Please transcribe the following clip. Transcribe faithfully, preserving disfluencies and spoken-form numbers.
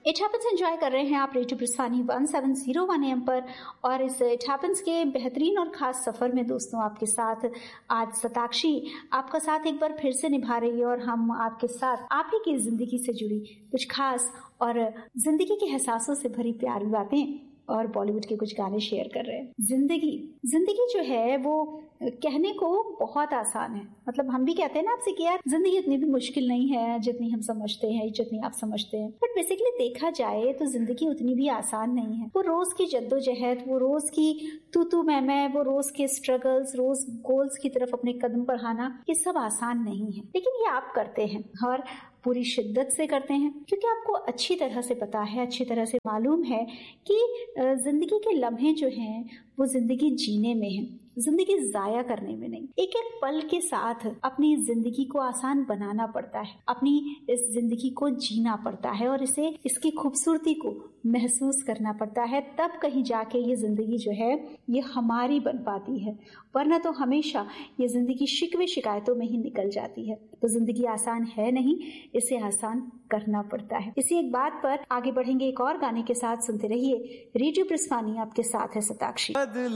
It happens enjoy कर रहे हैं आप radio प्रस्थानी one seven zero one M पर। और इस इट हैपेंस के बेहतरीन और खास सफर में दोस्तों आपके साथ आज सताक्षी आपका साथ एक बार फिर से निभा रही है और हम आपके साथ आप ही की जिंदगी से जुड़ी कुछ खास और जिंदगी के एहसासों से भरी प्यारी बातें और बॉलीवुड के कुछ गाने शेयर कर रहे हैं। जिंदगी जिंदगी जो है वो कहने को बहुत आसान है, मतलब हम भी कहते हैं ना आपसे कि यार जिंदगी इतनी भी मुश्किल नहीं है जितनी हम समझते हैं, जितनी आप समझते हैं। बट बेसिकली देखा जाए तो जिंदगी उतनी भी आसान नहीं है। वो रोज की जद्दोजहद, वो रोज की तू तू मैं मैं, वो रोज के स्ट्रगल्स, रोज गोल्स की तरफ अपने कदम बढ़ाना, ये सब आसान नहीं है। लेकिन ये आप करते हैं और पूरी शिद्दत से करते हैं, क्योंकि आपको अच्छी तरह से पता है, अच्छी तरह से मालूम है कि जिंदगी के लम्हे जो हैं वो जिंदगी जीने में है, जिंदगी जाया करने में नहीं। एक एक पल के साथ अपनी जिंदगी को आसान बनाना पड़ता है, अपनी इस जिंदगी को जीना पड़ता है और इसे इसकी खूबसूरती को महसूस करना पड़ता है। तब कहीं जाके ये जिंदगी जो है ये हमारी बन पाती है, वरना तो हमेशा ये जिंदगी शिकवे शिकायतों में ही निकल जाती है। तो जिंदगी आसान है नहीं, इसे आसान करना पड़ता है। इसी एक बात पर आगे बढ़ेंगे एक और गाने के साथ। सुनते रहिए रेडियो प्रस्थानी, आपके साथ है सताक्षी।